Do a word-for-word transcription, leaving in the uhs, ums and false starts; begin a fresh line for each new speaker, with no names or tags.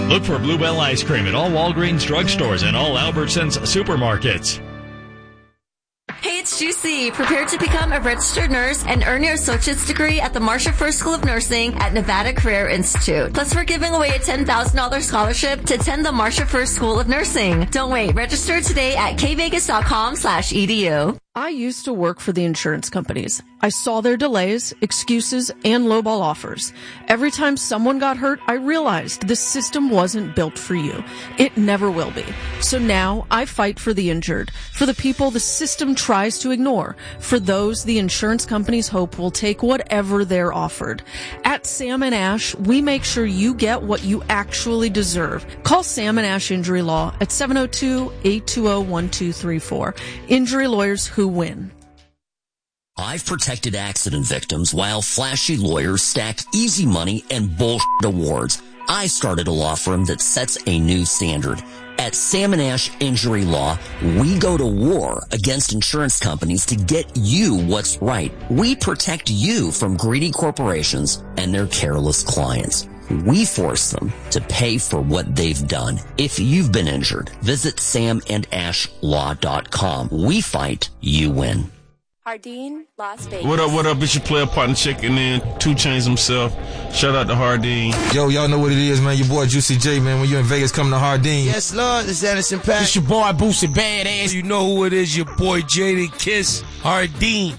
Look for Bluebell Ice Cream at all Walgreens drugstores and all Albertsons supermarkets.
Hey, it's Juicy. Prepare to become a registered nurse and earn your associate's degree at the Marcia First School of Nursing at Nevada Career Institute. Plus, we're giving away a ten thousand dollars scholarship to attend the Marcia First School of Nursing. Don't wait. Register today at kvegas.com slash edu.
I used to work for the insurance companies. I saw their delays, excuses, and lowball offers. Every time someone got hurt, I realized the system wasn't built for you. It never will be. So now I fight for the injured, for the people the system tries to ignore, for those the insurance companies hope will take whatever they're offered. At Sam and Ash, we make sure you get what you actually deserve. Call Sam and Ash Injury Law at seven oh two, eight two oh, one two three four. Injury lawyers who win.
I've protected accident victims while flashy lawyers stack easy money and bullshit awards. I started a law firm that sets a new standard. At Sam and Ash Injury Law, we go to war against insurance companies to get you what's right. We protect you from greedy corporations and their careless clients. We force them to pay for what they've done. If you've been injured, visit sam and ash law dot com. We fight, you win.
Hardin, Las Vegas.
What up, what up? It's your player partner checking in. two Chainz himself. Shout out to Hardin.
Yo, y'all know what it is, man. Your boy Juicy J, man. When you in Vegas, come to Hardin.
Yes, Lord. This is Anderson Paak.
It's your boy Boosie Badass.
You know who it is. Your boy Jada Kiss. Hardin.